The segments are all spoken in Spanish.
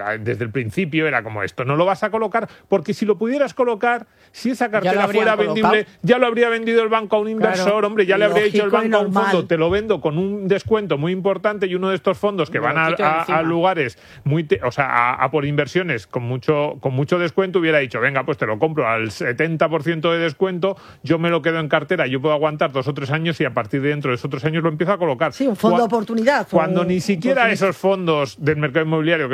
desde el principio era como esto, no lo vas a colocar, porque si lo pudieras colocar, si esa cartera fuera vendible, ya lo habría vendido el banco a un inversor, hombre, ya le habría dicho el banco a un fondo, te lo vendo con un descuento muy importante, y uno de estos fondos que van a lugares a por inversiones con mucho descuento, hubiera dicho, venga, pues te lo compro al 70% de descuento, yo me lo quedo en cartera, yo puedo aguantar 2 o 3 años y a partir de dentro de esos 3 años lo empiezo a colocar. Sí, un fondo de oportunidad. Cuando ni siquiera esos fondos del mercado inmobiliario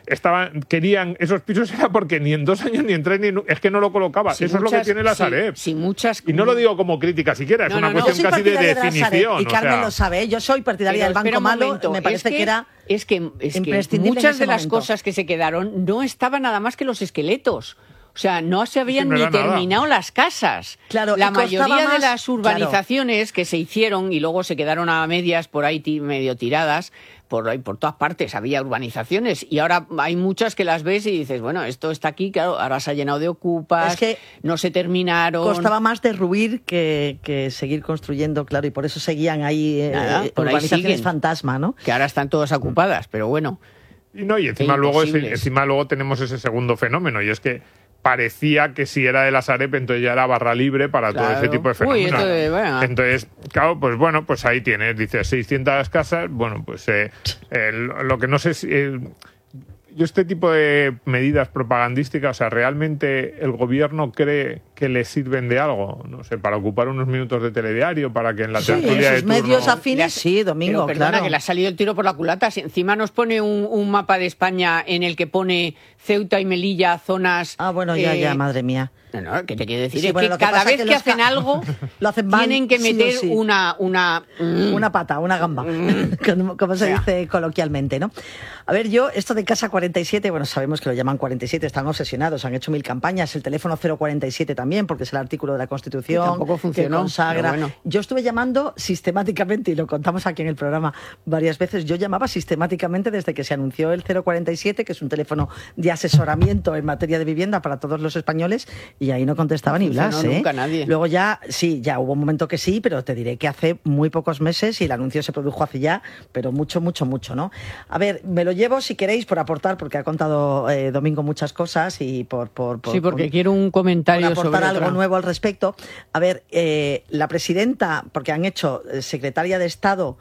querían esos pisos, era porque ni en 2 años ni en 3 es que no lo colocaba. Eso es lo que tiene la Sareb. Y no lo digo como crítica siquiera, es una cuestión casi de definición. Y Carmen lo sabe, yo soy partidaria del Banco Malo, me parece que era... Es que muchas de las cosas que se quedaron no estaban nada más que los esqueletos. O sea, no se habían ni terminado las casas. Claro, la mayoría de las urbanizaciones que se hicieron y luego se quedaron a medias por ahí medio tiradas, por todas partes había urbanizaciones, y ahora hay muchas que las ves y dices, bueno, esto está aquí, claro, ahora se ha llenado de ocupas, es que no se terminaron. Costaba más derruir que seguir construyendo, claro, y por eso seguían ahí urbanizaciones fantasma, ¿no? Que ahora están todas ocupadas, pero bueno. Y encima luego tenemos ese segundo fenómeno, y es que parecía que si era de la Sareb, entonces ya era barra libre para todo ese tipo de fenómenos. Entonces, claro, pues ahí tienes, dices 600 casas, bueno, pues lo que no sé si... yo este tipo de medidas propagandísticas, o sea, ¿realmente el gobierno cree que le sirven de algo? No sé, para ocupar unos minutos de telediario, para que en la tertulia de turno... medios afines, sí, Domingo, pero perdona, claro. Que le ha salido el tiro por la culata. Si encima nos pone un mapa de España en el que pone Ceuta y Melilla, zonas... ya, madre mía. No, ¿qué te quiero decir? Es que cada vez que hacen algo, lo hacen mal, tienen que meter una pata, una gamba, como se dice coloquialmente, ¿no? A ver, esto de Casa 47, bueno, sabemos que lo llaman 47, están obsesionados, han hecho 1000 campañas, el teléfono 047 también, porque es el artículo de la Constitución, tampoco funcionó, que consagra. Bueno. Yo estuve llamando sistemáticamente, y lo contamos aquí en el programa varias veces, yo llamaba sistemáticamente desde que se anunció el 047, que es un teléfono de asesoramiento en materia de vivienda para todos los españoles, y ahí no contestaba ni Blas, nunca nadie. Luego ya hubo un momento que sí, pero te diré que hace muy pocos meses, y el anuncio se produjo hace ya, pero mucho, ¿no? A ver, me lo llevo, si queréis, por aportar, porque ha contado Domingo muchas cosas, y porque quiero un comentario por aportar sobre algo nuevo al respecto. A ver, la presidenta, porque han hecho secretaria de Estado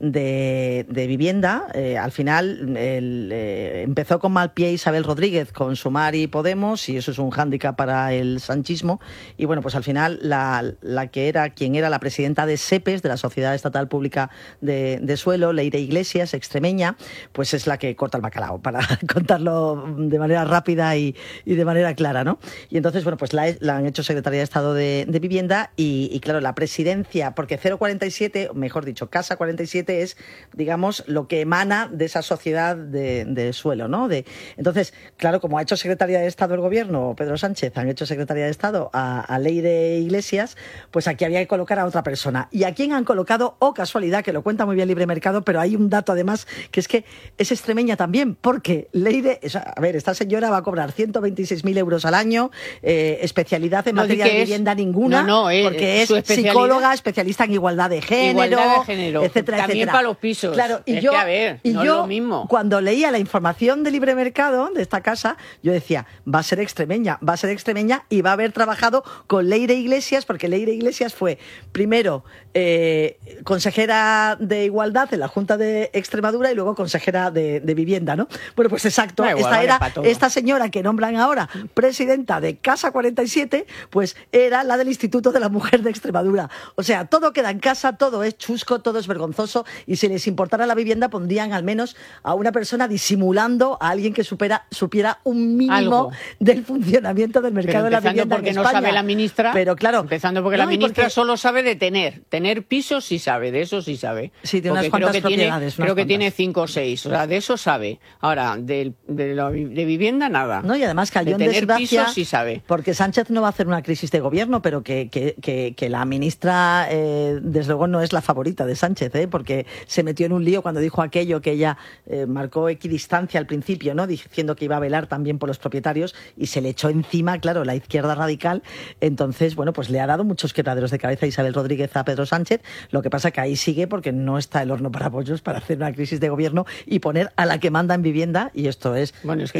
de Vivienda, al final empezó con mal pie Isabel Rodríguez con Sumar y Podemos, y eso es un hándicap para el sanchismo, y bueno, pues al final quien era la presidenta de SEPES, de la Sociedad Estatal Pública de Suelo, Leire Iglesias, extremeña, pues es la que corta el bacalao, para contarlo de manera rápida y de manera clara, ¿no? Y entonces, bueno, pues la han hecho secretaria de Estado de Vivienda, y claro, la presidencia, porque 047, mejor dicho, Casa 47, es, digamos, lo que emana de esa sociedad de suelo, ¿no? Entonces, claro, como ha hecho secretaria de Estado el gobierno, Pedro Sánchez, han hecho secretaria de Estado a Leire Iglesias, pues aquí había que colocar a otra persona. ¿Y a quién han colocado? Oh, casualidad, que lo cuenta muy bien Libre Mercado, pero hay un dato además, que es que es extremeña también, porque Leire, a ver, esta señora va a cobrar 126.000 euros al año, especialidad en materia de vivienda ninguna, porque es psicóloga, especialista en igualdad de género, etcétera. También para los pisos. Claro, no es lo mismo. Cuando leía la información de Libre Mercado de esta casa, yo decía, va a ser extremeña, y va a haber trabajado con Leire Iglesias, porque Leire Iglesias fue primero consejera de Igualdad en la Junta de Extremadura, y luego consejera de Vivienda, ¿no? Bueno, pues exacto, esta señora que nombran ahora presidenta de Casa 47, pues era la del Instituto de la Mujer de Extremadura. O sea, todo queda en casa, todo es chusco, todo es vergonzoso, y si les importara la vivienda pondrían al menos a una persona disimulando a alguien que supiera un mínimo del funcionamiento del mercado de la vivienda en España. No sabe la ministra, pero claro, empezando porque la ministra solo sabe de tener pisos, sí sabe, de eso sí sabe. Sí, de unas cuantas propiedades. Creo que tiene 5 o 6, o sea, de eso sabe. Ahora, de vivienda nada. No, y además cayó de en desgracia, pisos sí sabe. Porque Sánchez no va a hacer una crisis de gobierno, pero que la ministra desde luego no es la favorita de Sánchez, porque se metió en un lío cuando dijo aquello que ella marcó equidistancia al principio, ¿no? Diciendo que iba a velar también por los propietarios, y se le echó encima, claro, la izquierda radical. Entonces, bueno, pues le ha dado muchos quebraderos de cabeza a Isabel Rodríguez a Pedro Sánchez. Lo que pasa que ahí sigue, porque no está el horno para pollos para hacer una crisis de gobierno y poner a la que manda en vivienda, y esto es... Bueno, es que